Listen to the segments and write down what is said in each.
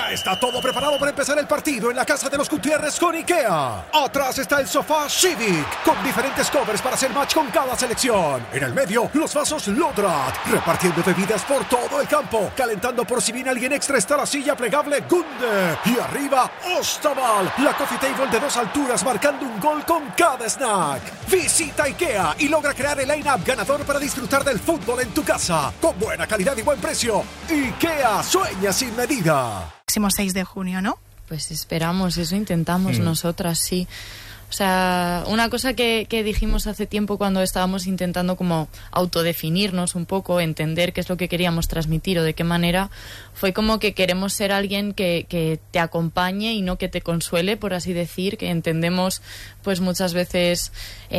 Ya está todo preparado para empezar el partido en la casa de los Gutiérrez con IKEA. Atrás está el sofá Civic, con diferentes covers para hacer match con cada selección. En el medio, los vasos Lodrat, repartiendo bebidas por todo el campo. Calentando por si viene alguien extra está la silla plegable Gunde. Y arriba, Ostaval, la coffee table de 2 alturas marcando un gol con cada snack. Visita IKEA y logra crear el line-up ganador para disfrutar del fútbol en tu casa. Con buena calidad y buen precio. IKEA sueña sin medida. Próximo 6 de junio, ¿no? Pues esperamos, eso intentamos nosotras, sí. O sea, una cosa que dijimos hace tiempo cuando estábamos intentando como autodefinirnos un poco, entender qué es lo que queríamos transmitir o de qué manera, fue como que queremos ser alguien que te acompañe y no que te consuele, por así decir, que entendemos pues muchas veces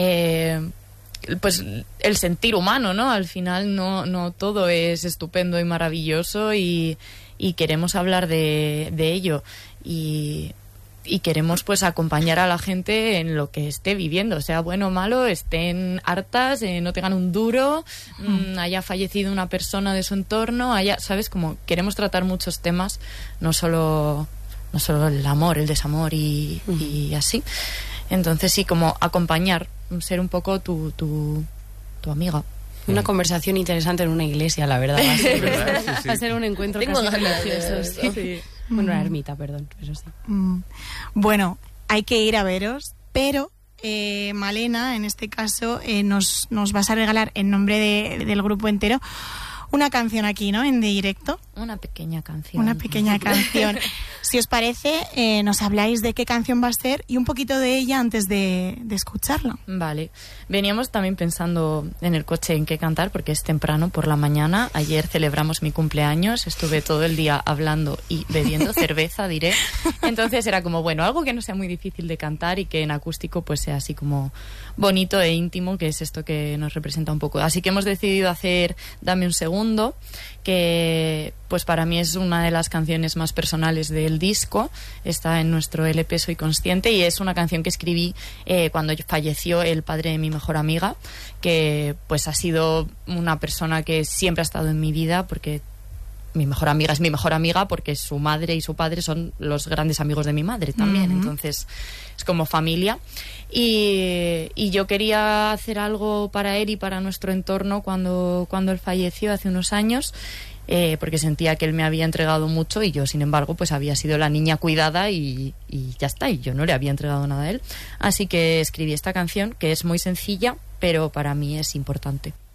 pues el sentir humano, ¿no? Al final no todo es estupendo y maravilloso y queremos hablar de ello y queremos pues acompañar a la gente en lo que esté viviendo, sea bueno o malo, estén hartas, no tengan un duro, haya fallecido una persona de su entorno, ¿sabes? Como queremos tratar muchos temas, no solo el amor, el desamor y así. Entonces sí, como acompañar, ser un poco tu amiga. Una conversación interesante en una iglesia, la verdad. Va a ser un encuentro casi religioso. Sí. Bueno, una ermita, perdón, pero sí. Bueno, hay que ir a veros, pero Malena, en este caso, nos vas a regalar en nombre del grupo entero una canción aquí, ¿no? En directo. Una pequeña canción. Una pequeña canción. Si os parece, nos habláis de qué canción va a ser y un poquito de ella antes de escucharla. Vale. Veníamos también pensando en el coche en qué cantar porque es temprano por la mañana. Ayer celebramos mi cumpleaños. Estuve todo el día hablando y bebiendo cerveza, diré. Entonces era como, bueno, algo que no sea muy difícil de cantar y que en acústico pues sea así como bonito e íntimo, que es esto que nos representa un poco. Así que hemos decidido hacer Dame un segundo, que pues para mí es una de las canciones más personales del disco. Está en nuestro LP Soy Consciente y es una canción que escribí cuando falleció el padre de mi mejor amiga, que pues ha sido una persona que siempre ha estado en mi vida, porque mi mejor amiga es mi mejor amiga porque su madre y su padre son los grandes amigos de mi madre también. Entonces es como familia y yo quería hacer algo para él y para nuestro entorno cuando él falleció hace unos años, porque sentía que él me había entregado mucho y yo, sin embargo, pues había sido la niña cuidada y ya está, y yo no le había entregado nada a él. Así que escribí esta canción, que es muy sencilla, pero para mí es importante.